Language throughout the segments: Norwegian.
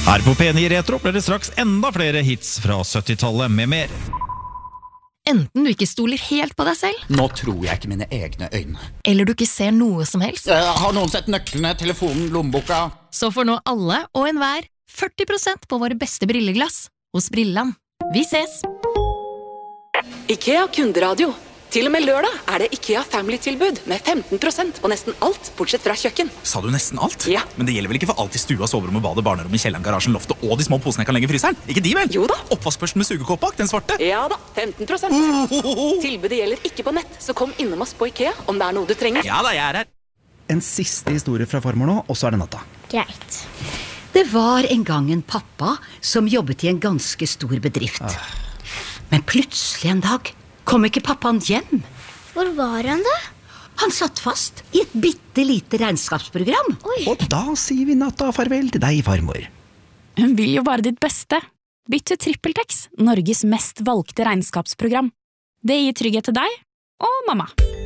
Her på P9 Retro blir det straks enda flere hits fra 70-tallet med mer. Enten du ikke stoler helt på deg selv, Nå tror jeg ikke mine egne øyne. eller du ikke ser noe som helst, Har noen sett nøklene, telefonen, lommeboka? så får nå alle og enhver 40% på våre beste brilleglass hos Brilland. Vi ses! IKEA kunderadio. Til og med lørdag det IKEA Family-tilbud med 15% på nesten alt, bortsett fra kjøkken. Sa du nesten alt? Ja. Men det gjelder vel ikke for alt I stua, soverommet, badet, barnerommet, kjelleren, garasjen, loftet og de små posene jeg kan legge I fryseren? Ikke de vel? Jo da. Oppvaskbørsten med sugekopp bak, den svarte? Ja da, 15%. Tilbudet gjelder ikke på nett, så kom innom oss på IKEA om det noe du trenger. Ja da, jeg her. En siste historie fra farmor nå, og så det natta. Greit. Det var en gang en pappa som jobbet I en ganske stor bedrift. Men plutselig en dag kom ikke pappaen hjem. Hvor var han da? Han satt fast I et bittelite regnskapsprogram. Og da sier vi natta farvel til deg, farmor. Hun vil jo bare ditt beste. Bytt til TrippelTex, Norges mest valgte regnskapsprogram. Det gir trygghet til deg og mamma.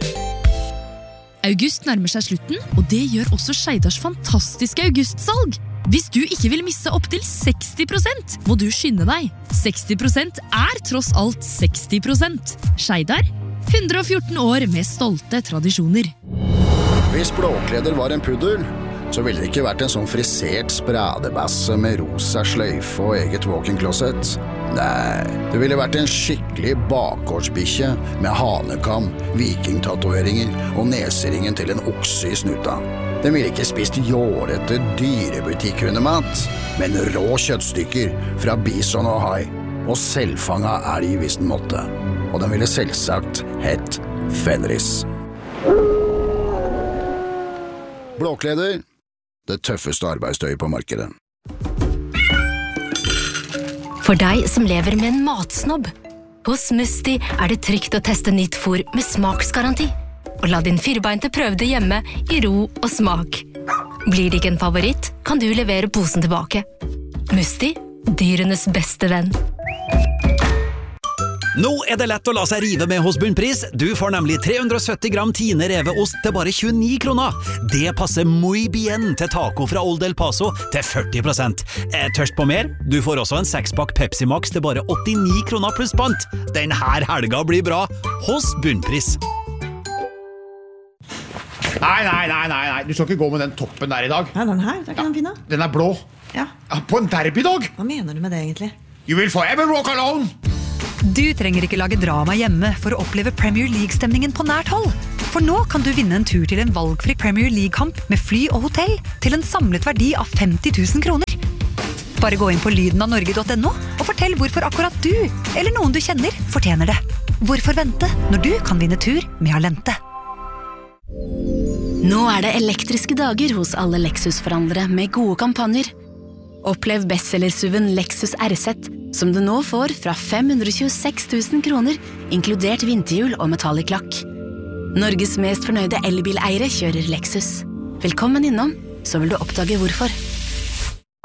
August nærmer seg slutten, og det gjør også Skeidars fantastiske augustsalg. Hvis du ikke vil misse opp til 60%, må du skynde deg. 60% tross alt 60%. Skeidar, 114 år med stolte tradisjoner. Hvis Blåkleder var en puddel, så ville det ikke vært en sånn frisert spradebasse med rosa sløyfe og eget walk-in-closet. Nei, det ville vært en skikkelig bakgårdsbikkje med hanekam, vikingtatoveringer og neseringen til en okse I snuta. Den ville ikke spist jårete dyrebutikkhundemat, men rå kjøttstykker fra bison og hai, og selvfanga elg hvis den måtte. Og den ville selvsagt hett Fenris. Blåkleder, det tøffeste arbeidstøyet på markedet. For deg som lever med en matsnobb, hos Musti det trygt å teste nytt fôr med smaksgaranti. Og la din firbeinte prøve det hjemme I ro og smak. Blir det ikke en favoritt, kan du levere posen tilbake. Musti, dyrenes beste venn. Nå det lett å la seg rive med hos Bunnpris. Du får nemlig 370 gram Tine reveost til bare 29 kroner. Det passer muy bien til taco fra Old El Paso til 40%. Tørst på mer? Du får også en 6-pakk Pepsi Max til bare 89 kroner pluss pant. Den her helga blir bra hos Bunnpris. Nei, du skal ikke gå med den toppen der I dag. Nei, den her, ikke den fin da? Den blå. Ja. På en derbydag. Hva mener du med det egentlig? You will forever walk alone. Du trenger ikke lage drama hjemme for å oppleve Premier League-stemningen på nært hold. For nå kan du vinne en tur til en valgfri Premier League-kamp med fly og hotell til en samlet verdi av 50 000 kroner. Bare gå inn på lydenavnorge.no og fortell hvorfor akkurat du, eller noen du kjenner, fortjener det. Hvorfor vente når du kan vinne tur med Alente? Nå det elektriske dager hos alle Lexus-forhandlere med gode kampanjer. Opplev bestseller-SUV-en Lexus RZ, som du nå får fra 526 000 kroner, inkludert vinterhjul og metallic lakk. Norges mest fornøyde elbileiere kjører Lexus. Velkommen innom, så vil du oppdage hvorfor.